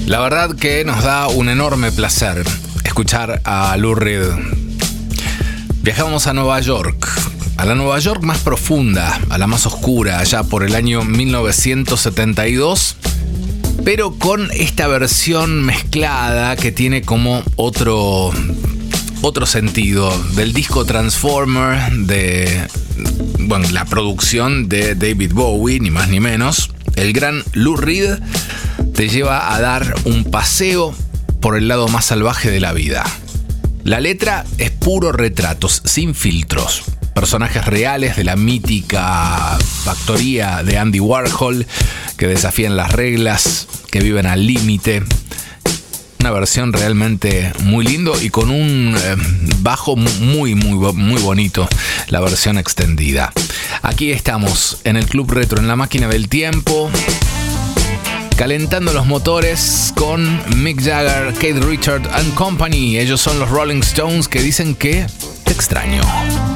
La verdad que nos da un enorme placer escuchar a Lou Reed. Viajamos a Nueva York, a la Nueva York más profunda, a la más oscura, allá por el año 1972, pero con esta versión mezclada que tiene como otro sentido del disco Transformer de, la producción de David Bowie, ni más ni menos. El gran Lou Reed te lleva a dar un paseo por el lado más salvaje de la vida. La letra es puro retratos, sin filtros. Personajes reales de la mítica factoría de Andy Warhol que desafían las reglas, que viven al límite. Una versión realmente muy lindo y con un bajo muy bonito, la versión extendida. Aquí estamos en el Club Retro, en la máquina del tiempo, calentando los motores con Mick Jagger, Keith Richards and Company. Ellos son los Rolling Stones que dicen que te extraño.